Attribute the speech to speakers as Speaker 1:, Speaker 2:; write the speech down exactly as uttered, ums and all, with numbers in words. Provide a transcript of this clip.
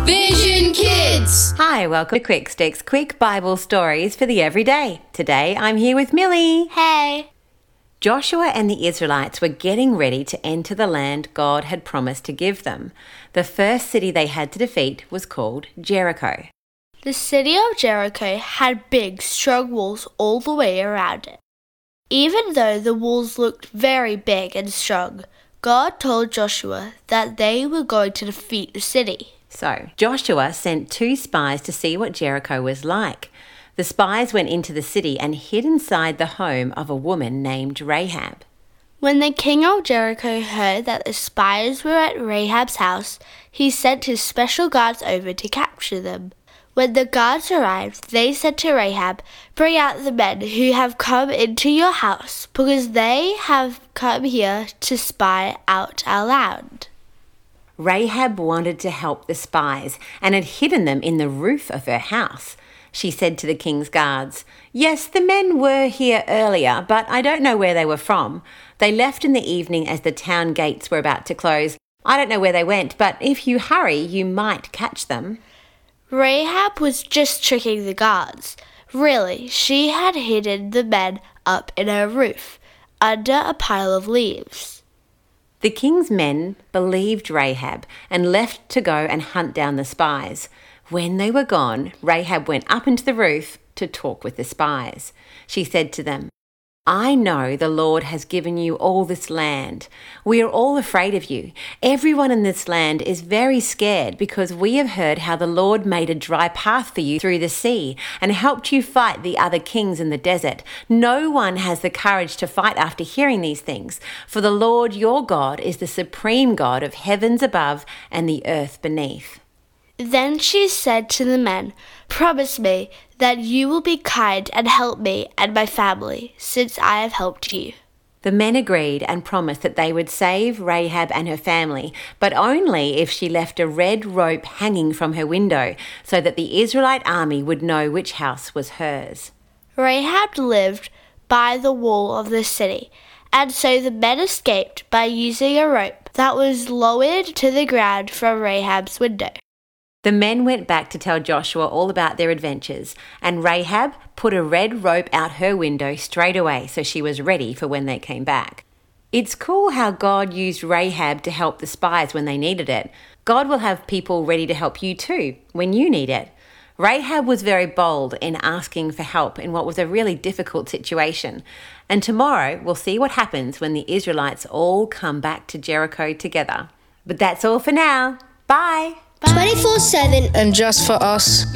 Speaker 1: Vision Kids!
Speaker 2: Hi, welcome to Quick Sticks, quick Bible stories for the everyday. Today I'm here with Millie.
Speaker 3: Hey.
Speaker 2: Joshua and the Israelites were getting ready to enter the land God had promised to give them. The first city they had to defeat was called Jericho.
Speaker 3: The city of Jericho had big, strong walls all the way around it. Even though the walls looked very big and strong, God told Joshua that they were going to defeat the city.
Speaker 2: So Joshua sent two spies to see what Jericho was like. The spies went into the city and hid inside the home of a woman named Rahab.
Speaker 3: When the king of Jericho heard that the spies were at Rahab's house, he sent his special guards over to capture them. When the guards arrived, they said to Rahab, "Bring out the men who have come into your house, because they have come here to spy out our land."
Speaker 2: Rahab wanted to help the spies and had hidden them in the roof of her house. She said to the king's guards, "Yes, the men were here earlier, but I don't know where they were from. They left in the evening as the town gates were about to close. I don't know where they went, but if you hurry, you might catch them."
Speaker 3: Rahab was just tricking the guards. Really, she had hidden the men up in her roof, under a pile of leaves.
Speaker 2: The king's men believed Rahab and left to go and hunt down the spies. When they were gone, Rahab went up into the roof to talk with the spies. She said to them, "I know the Lord has given you all this land. We are all afraid of you. Everyone in this land is very scared because we have heard how the Lord made a dry path for you through the sea and helped you fight the other kings in the desert. No one has the courage to fight after hearing these things, for the Lord your God is the supreme God of heavens above and the earth beneath."
Speaker 3: Then she said to the men, "Promise me that you will be kind and help me and my family, since I have helped you."
Speaker 2: The men agreed and promised that they would save Rahab and her family, but only if she left a red rope hanging from her window so that the Israelite army would know which house was hers.
Speaker 3: Rahab lived by the wall of the city, and so the men escaped by using a rope that was lowered to the ground from Rahab's window.
Speaker 2: The men went back to tell Joshua all about their adventures, and Rahab put a red rope out her window straight away so she was ready for when they came back. It's cool how God used Rahab to help the spies when they needed it. God will have people ready to help you too when you need it. Rahab was very bold in asking for help in what was a really difficult situation. And tomorrow we'll see what happens when the Israelites all come back to Jericho together. But that's all for now. Bye!
Speaker 1: twenty-four seven
Speaker 4: And just for us.